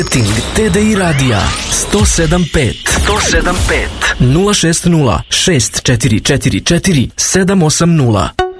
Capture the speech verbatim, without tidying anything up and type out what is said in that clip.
Marketing T D I radija sto sedam pet sto sedam pet nula šest nula šest četiri četiri četiri sedam osam nula.